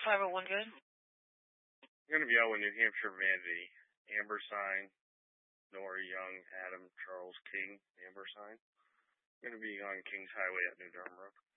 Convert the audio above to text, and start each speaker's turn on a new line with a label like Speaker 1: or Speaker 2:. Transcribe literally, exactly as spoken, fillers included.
Speaker 1: five oh one good?
Speaker 2: I'm going to be out with New Hampshire Vanity. Amber sign. Nora Young, Adam Charles King, Amber sign. I'm going to be on Kings Highway at New Durham Road.